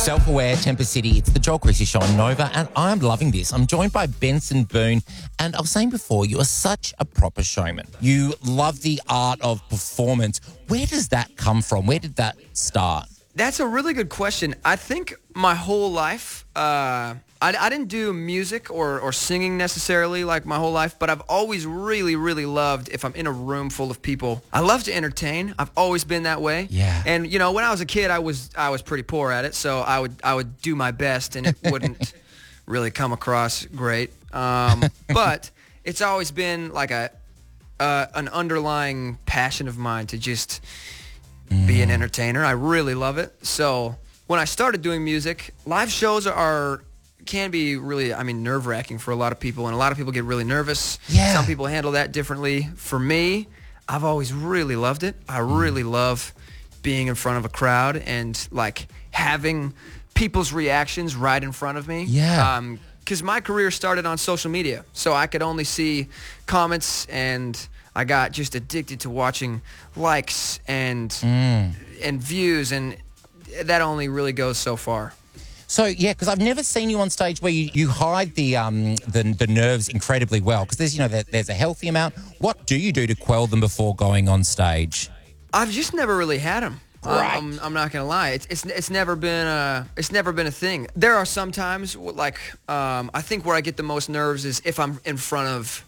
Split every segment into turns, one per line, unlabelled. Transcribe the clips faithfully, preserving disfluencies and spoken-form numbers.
Self-Aware, Temper City, it's the Joel Creasy Show on Nova, and I'm loving this. I'm joined by Benson Boone, and I was saying before, you are such a proper showman. You love the art of performance. Where does that come from? Where did that start?
That's a really good question. I think my whole life, uh, I, I didn't do music or, or singing necessarily like my whole life, but I've always really, really loved if I'm in a room full of people. I love to entertain. I've always been that way.
Yeah.
And you know, when I was a kid, I was I was pretty poor at it, so I would I would do my best, and it wouldn't really come across great. Um, but it's always been like a uh, an underlying passion of mine to just be an entertainer. I really love it. So when I started doing music, live shows are can be really, I mean, nerve-wracking for a lot of people, and a lot of people get really nervous.
Yeah.
Some people handle that differently. For me, I've always really loved it. I really love being in front of a crowd and like having people's reactions right in front of me.
Yeah.
Um, because my career started on social media, so I could only see comments, and I got just addicted to watching likes and
Mm.
and views, and that only really goes so far.
So, yeah, because I've never seen you on stage where you, you hide the, um, the the nerves incredibly well, because there's, you know, there, there's a healthy amount. What do you do to quell them before going on stage?
I've just never really had them.
Right.
I'm, I'm not gonna lie. It's it's it's never been a it's never been a thing. There are some times like um, I think where I get the most nerves is if I'm in front of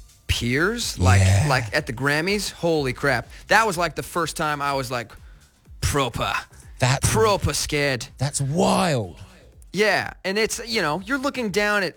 peers, like
Yeah.
like at the Grammys. Holy crap! That was like the first time I was like proper,
That's
proper scared.
That's wild.
Yeah, and it's, you know, you're looking down at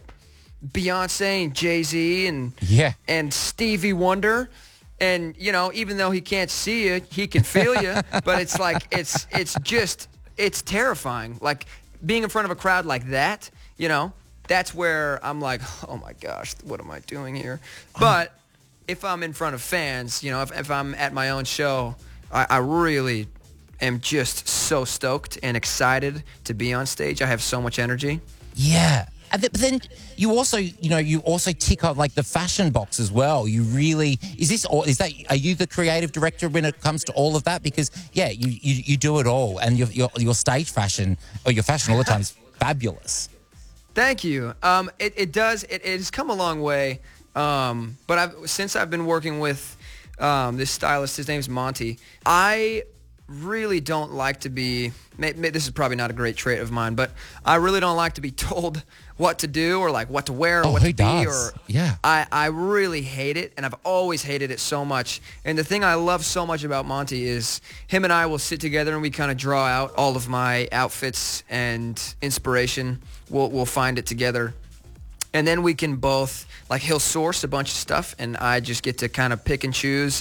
Beyonce and Jay-Z and
Yeah.
and Stevie Wonder, and you know, even though he can't see you, he can feel you. But it's like it's it's just it's terrifying. Like being in front of a crowd like that, you know, that's where I'm like, oh my gosh, what am I doing here? But if I'm in front of fans, you know, if if I'm at my own show, I, I really am just so stoked and excited to be on stage. I have so much energy.
Yeah. And th- but then you also, you know, you also tick off like the fashion box as well. You really, is this, or is that, are you the creative director when it comes to all of that? Because, yeah, you, you, you do it all, and your, your, your stage fashion, or your fashion all the time is fabulous.
Thank you. Um, it, it does, it, it has come a long way. Um, but I've, since I've been working with um, this stylist, his name's Monty, I really don't like to be, may, may, this is probably not a great trait of mine, but I really don't like to be told what to do or like what to wear or
Oh,
what
who
to be.
does?
Or
Yeah.
I, I really hate it, and I've always hated it so much. And the thing I love so much about Monty is him and I will sit together and we kind of draw out all of my outfits and inspiration. We'll, we'll find it together. And then we can both, like he'll source a bunch of stuff and I just get to kind of pick and choose.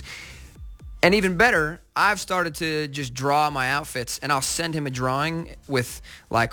And even better, I've started to just draw my outfits, and I'll send him a drawing with like